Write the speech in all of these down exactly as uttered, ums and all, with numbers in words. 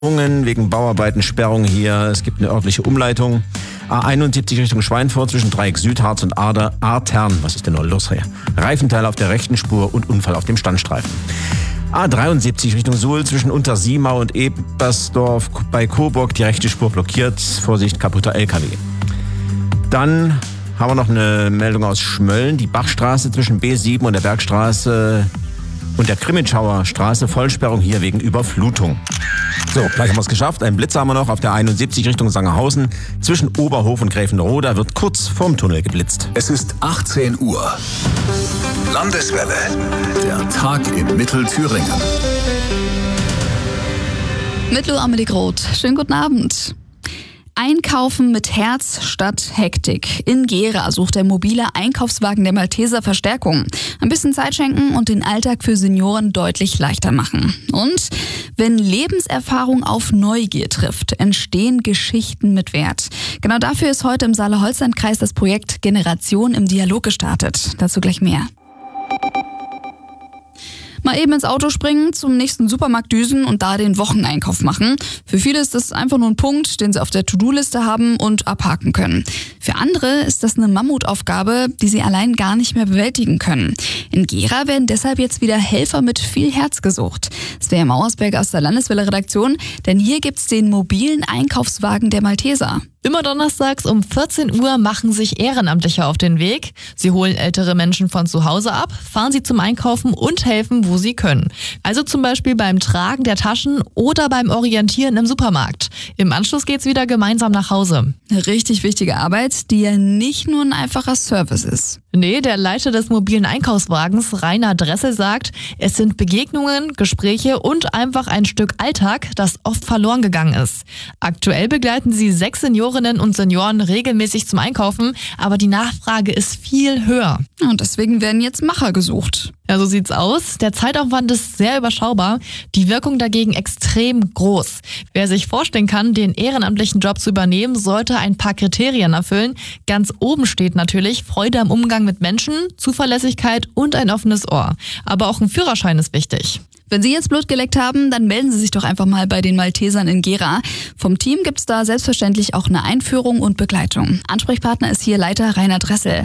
Wegen Bauarbeiten, Sperrung hier. Es gibt eine örtliche Umleitung. A einundsiebzig Richtung Schweinfurt zwischen Dreieck Südharz und Ader, Artern. Was ist denn noch los hier? Reifenteil auf der rechten Spur und Unfall auf dem Standstreifen. A dreiundsiebzig Richtung Suhl zwischen Untersiemau und Ebersdorf bei Coburg. Die rechte Spur blockiert. Vorsicht, kaputter L K W. Dann haben wir noch eine Meldung aus Schmölln. Die Bachstraße zwischen B sieben und der Bergstraße und der Krimitschauer Straße. Vollsperrung hier wegen Überflutung. So, gleich haben wir es geschafft. Einen Blitz haben wir noch auf der einundsiebzig Richtung Sangerhausen. Zwischen Oberhof und Gräfenroda wird kurz vorm Tunnel geblitzt. Es ist achtzehn Uhr. Landeswelle. Der Tag in Mittelthüringen. Mit Lou Amelie Groth. Schönen guten Abend. Einkaufen mit Herz statt Hektik. In Gera sucht der mobile Einkaufswagen der Malteser Verstärkung. Ein bisschen Zeit schenken und den Alltag für Senioren deutlich leichter machen. Und wenn Lebenserfahrung auf Neugier trifft, entstehen Geschichten mit Wert. Genau dafür ist heute im Saale-Holstein-Kreis das Projekt Generation im Dialog gestartet. Dazu gleich mehr. Mal eben ins Auto springen, zum nächsten Supermarkt düsen und da den Wocheneinkauf machen. Für viele ist das einfach nur ein Punkt, den sie auf der To-Do-Liste haben und abhaken können. Für andere ist das eine Mammutaufgabe, die sie allein gar nicht mehr bewältigen können. In Gera werden deshalb jetzt wieder Helfer mit viel Herz gesucht. Svea Mauersberg aus der Landeswelle-Redaktion, denn hier gibt's den mobilen Einkaufswagen der Malteser. Immer donnerstags um vierzehn Uhr machen sich Ehrenamtliche auf den Weg. Sie holen ältere Menschen von zu Hause ab, fahren sie zum Einkaufen und helfen, wo sie können. Also zum Beispiel beim Tragen der Taschen oder beim Orientieren im Supermarkt. Im Anschluss geht's wieder gemeinsam nach Hause. Eine richtig wichtige Arbeit, die ja nicht nur ein einfacher Service ist. Nee, der Leiter des mobilen Einkaufswagens, Rainer Dressel, sagt, es sind Begegnungen, Gespräche und einfach ein Stück Alltag, das oft verloren gegangen ist. Aktuell begleiten sie sechs Seniorinnen und Senioren regelmäßig zum Einkaufen, aber die Nachfrage ist viel höher. Und deswegen werden jetzt Macher gesucht. Ja, so sieht's aus. Der Zeitaufwand ist sehr überschaubar, die Wirkung dagegen extrem groß. Wer sich vorstellen kann, den ehrenamtlichen Job zu übernehmen, sollte ein paar Kriterien erfüllen. Ganz oben steht natürlich Freude am Umgang mit Menschen, Zuverlässigkeit und ein offenes Ohr. Aber auch ein Führerschein ist wichtig. Wenn Sie jetzt Blut geleckt haben, dann melden Sie sich doch einfach mal bei den Maltesern in Gera. Vom Team gibt's da selbstverständlich auch eine Einführung und Begleitung. Ansprechpartner ist hier Leiter Rainer Dressel.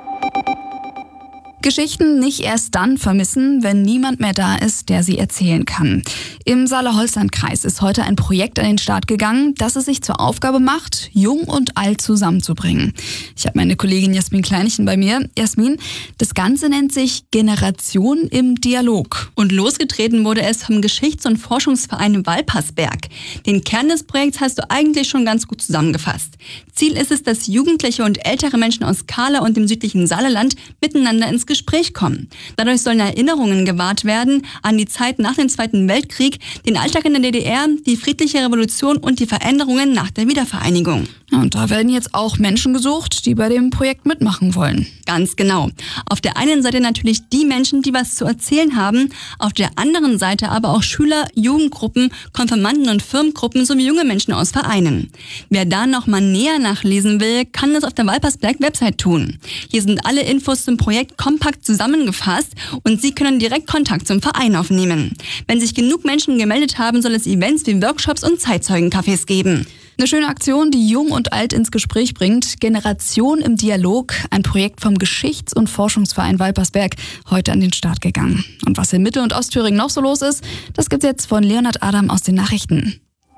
Geschichten nicht erst dann vermissen, wenn niemand mehr da ist, der sie erzählen kann. Im Saale-Holstein-Kreis ist heute ein Projekt an den Start gegangen, das es sich zur Aufgabe macht, Jung und Alt zusammenzubringen. Ich habe meine Kollegin Jasmin Kleinchen bei mir. Jasmin, das Ganze nennt sich Generation im Dialog. Und losgetreten wurde es vom Geschichts- und Forschungsverein Walpersberg. Den Kern des Projekts hast du eigentlich schon ganz gut zusammengefasst. Ziel ist es, dass Jugendliche und ältere Menschen aus Kahla und dem südlichen Saarland miteinander ins Gespräch kommen. Dadurch sollen Erinnerungen gewahrt werden an die Zeit nach dem Zweiten Weltkrieg, den Alltag in der D D R, die friedliche Revolution und die Veränderungen nach der Wiedervereinigung. Und da werden jetzt auch Menschen gesucht, die bei dem Projekt mitmachen wollen. Ganz genau. Auf der einen Seite natürlich die Menschen, die was zu erzählen haben, auf der anderen Seite aber auch Schüler, Jugendgruppen, Konfirmanden und Firmengruppen sowie junge Menschen aus Vereinen. Wer da noch mal näher nachlesen will, kann das auf der Walpersberg-Website tun. Hier sind alle Infos zum Projekt kompakt zusammengefasst und Sie können direkt Kontakt zum Verein aufnehmen. Wenn sich genug Menschen gemeldet haben, soll es Events wie Workshops und Zeitzeugencafés geben. Eine schöne Aktion, die Jung und Alt ins Gespräch bringt. Generation im Dialog, ein Projekt vom Geschichts- und Forschungsverein Walpersberg, heute an den Start gegangen. Und was in Mittel- und Ostthüringen noch so los ist, das gibt's jetzt von Leonhard Adam aus den Nachrichten.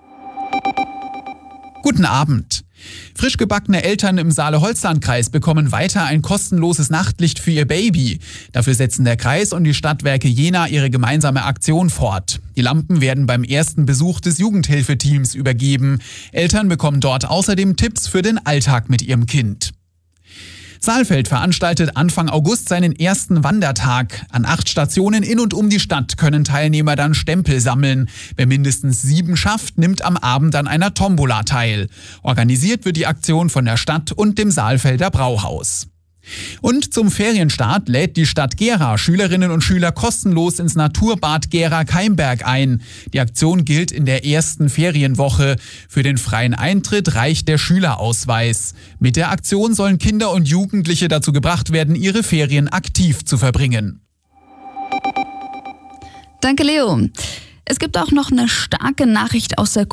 Guten Abend. Frisch gebackene Eltern im Saale-Holstein-Kreis bekommen weiter ein kostenloses Nachtlicht für ihr Baby. Dafür setzen der Kreis und die Stadtwerke Jena ihre gemeinsame Aktion fort. Die Lampen werden beim ersten Besuch des Jugendhilfeteams übergeben. Eltern bekommen dort außerdem Tipps für den Alltag mit ihrem Kind. Saalfeld veranstaltet Anfang August seinen ersten Wandertag. An acht Stationen in und um die Stadt können Teilnehmer dann Stempel sammeln. Wer mindestens sieben schafft, nimmt am Abend an einer Tombola teil. Organisiert wird die Aktion von der Stadt und dem Saalfelder Brauhaus. Und zum Ferienstart lädt die Stadt Gera Schülerinnen und Schüler kostenlos ins Naturbad Gera-Keimberg ein. Die Aktion gilt in der ersten Ferienwoche. Für den freien Eintritt reicht der Schülerausweis. Mit der Aktion sollen Kinder und Jugendliche dazu gebracht werden, ihre Ferien aktiv zu verbringen. Danke, Leo. Es gibt auch noch eine starke Nachricht aus der